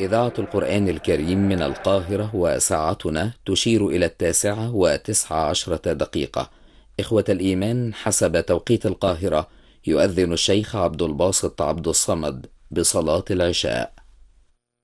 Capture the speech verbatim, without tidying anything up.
إذاعة القرآن الكريم من القاهرة، وساعتنا تشير إلى التاسعة وتسع عشرة دقيقة. إخوة الإيمان، حسب توقيت القاهرة يؤذن الشيخ عبد الباسط عبد الصمد بصلاة العشاء.